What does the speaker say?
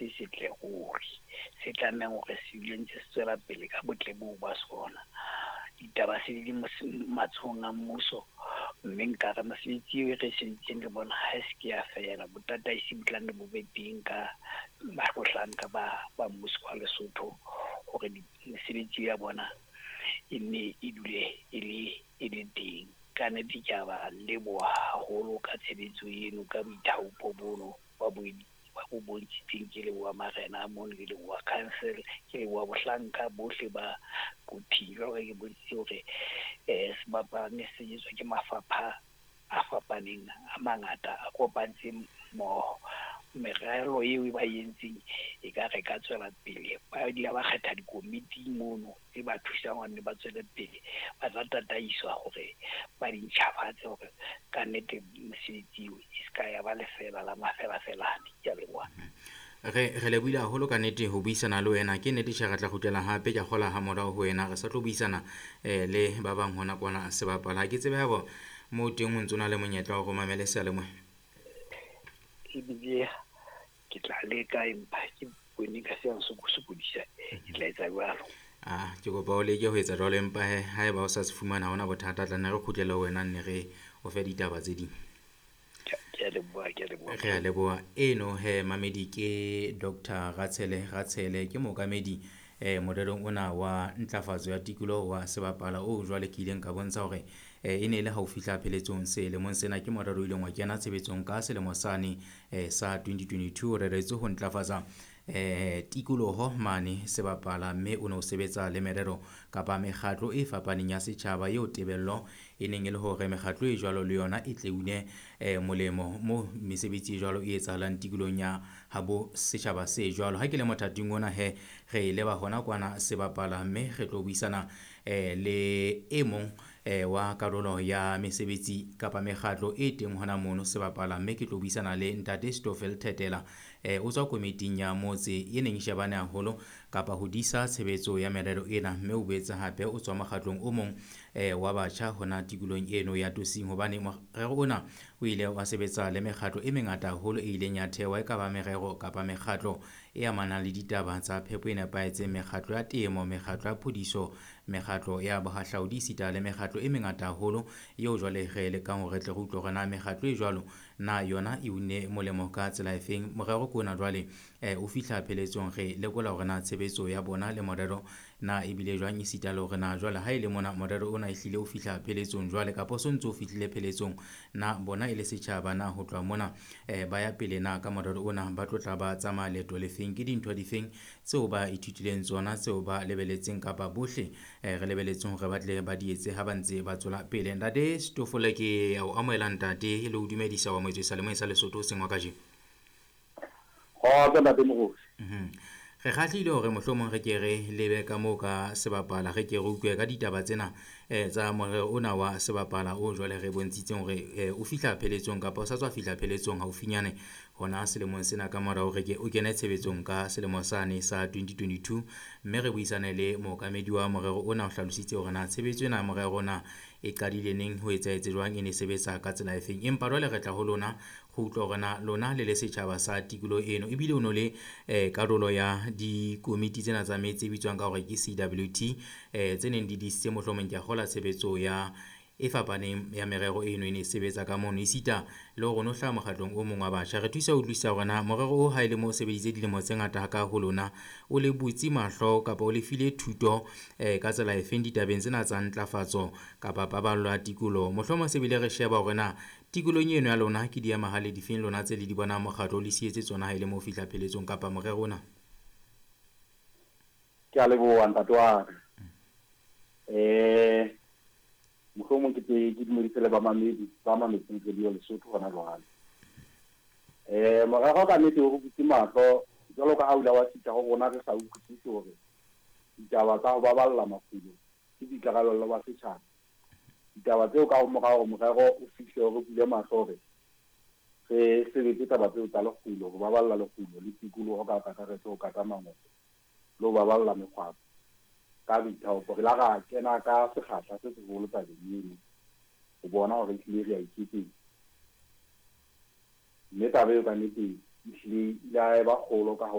setle ruri se tlamehang hore se dule ntse se tswela pele ka botle bo ba sona. Ditaba se di matshong a mmuso, mme nkare mosebetsi e re sebetseng le bona ha se ke ya fela botataisi butlane bo be teng ka bahlanka ba mmuso wa Lesotho hore mesebetsi ya bona e ne e dule e le teng. Ka nnete ke a ba leboha haholo ka tshebetso eno, ka boithaopo bono ba bo bontshitseng. Ke leboha marena a mono, ke leboha council, ke leboha bohlanka bohle ba bophelo ke bontse hore sebapala ne se etswa ke mafapha a fapaneng a mangata a kopantseng mmoho. Merero eo ba entseng e ka re ka tswela pele ba kgetha dikomiti mono tse ba thusang hore ba tswele pele ba tla tataiswa hore ba di ntjhafatse hore ka nnete mosebetsi e ska ya ba lefela la mafelafelane. Ke a leboha. Re lebohile haholo ka nnete ho buisana le wena. Ke nnete tla kgutlela hape ke kgola ha morao ho wena re sa tlo buisana le ba bang hona kwana sebapala. Ha ke tsebe habo mo teng o ntsona le monyetla wa go mamele se le mo ebile ke tla leka empa ke bone ka se sokodisa ke tla etsa jwalo. Ke kopa o leke ho etsa jwalo, empa ha eba o sa se fumana hona bothata tla nne re khutlele ho wena nne re o fe ditaba tse ding. Ke a leboha. Re a leboha. Eno mamedi ke Dr. Ratshele ke mookamedi morerong ona wa ntlafatso ya tikoloho wa sebapala o jwale ke ileng ka bontsha hore e ne le haufi tla pheletsong selemong sena ke morero ileng wa kena tshebetsong ka selemo sane sa 2022 re retse ho ntlafatsa tikoloho mane sebapala, mme o ne o sebetsa le merero kapa mekgatlo e fapaneng ya setjhaba eo tebello e neng e le hore mekgatlo e jwalo le yona e tle une molemo mo mesebetsi e jwalo e etsahalang tikolong ya habo setjhaba se jwalo. Ha ke le mothating ona re leba hona kwana sebapala, mme re tlo buisana le e mong wa karolo ya mesebetsi kapa mekgatlo e teng hona mono sebapala, mme ke tlo buisana le Ntate Stofel Thetela o tswa komiting ya motse e neng shebane haholo kapa ho disa tshebetso ya merero ena, mme o boetse hape o tswa mokgatlong o mong wa batjha hona tikolong eno ya Tosing, hobane morero ona o ile wa sebetsa le mekgatlo e mengata haholo e ileng ya thewa, e ka ba merero kapa mekgatlo e amanang le ditaba tsa phepo e nepahetseng, mekgatlo ya temo, mekgatlo ya phodiso, mekgatlo ya bohahlaudi sita le mekgatlo e mengata haholo eo jwale re lekang hore re tle re utlwe hore na mekgatlo e jwalo na yona e une molemo ka tsela e feng. Morero ke ona jwale o fihla pheletsong, re lekola hore na tshebetso ya bona le morero na ebile jwang, e sita le hore na jwale ha ile mona morero ona e hlile o fihla pheletsong jwale kapa so ntse o fihlile pheletsong, na bona e le setjhaba na ho tloha mona ba ya pele na ka morero ona ba tlo tla ba tsamaya leeto le feng, ke dintho di feng tseo ba ithutileng tsona, tseo ba lebeletseng kapa bohle re lebeletseng hore ba tle ba di etse ha ba ntse ba tswela pele. Ntate Stofole ke o amohela ntate le ho dumedisa wa moetso sa le mo sa Lesotho seng wa kajeno. Ke ntate Moruti. Re kgahlile hore mohlomong re ke re lebe ka moo ka sebapala, re ke re utlwe ka ditaba tsena tsa morero ona wa sebapala o jwale re bontshitseng hore o fihla pheletsong kapa o sa tswa fihla pheletsong haufinyane hona selemong sena ka morao re ke o kene tshebetsong ka selemo sane sa 2022, mme re buisane le mookamedi wa morero ona o hlalositse hore na tshebetso ena morero ona e qadile neng, ho etse jwang, e ne sebetsa ka tsela e feng. Empa jwale re tla ho lona go utlwa hore na lona le le setjhaba sa tikoloho eno ebile o no le karolo ya dikomiti tsena tsa metse e bitswang ka hore ke CWT tse neng di disitse mohlomong ke a kgola tshebetso ya e fapaneng ya merero eno e ne sebetsa ka mono isita le hore no hlaha mokgatlong o mong wa batjha. Re thusa ho utlwisisa hore na morero o ha ile mo sebeditse dilemo tse ngata ka ho lona o le butsi mahlo kapa o le file thuto ka tsela e feng ditabeng tsena tsa ntlafatso kapa paballo ya tikoloho. Mohlomong se bile re sheba hore na tikolong eno ya lona ke di amahale di feng lona tse le di bona mokgatlo le sietse tsona ha ile mo fihla pheletsong kapa morero ona. Ke a leboha ntate wa ka. Mohlomong ke dumedise le ba mametseng radio Lesotho hona jwale. Morero ka nnete o butse mahlo jwalo ka ha o la wa sita ho rona re sa utlwisise hore ditaba tsa ho baballa makulo ke dikarabelo ba setjhaba. Ditaba tseo ka morao morero o fihle hore bule mahlo hore re sebetse taba tseo tsa lekgulo, ho baballa lekgulo le tikoloho ka kakaretso ka tsamao le ho baballa mekgwa ka boithaopo. Re la ra kena ka sekgahla se seholo tabeng eno ho bona hore ehlile re a iketsetsa, mme taba eo ka nnete ehlile ya ba kgolo ka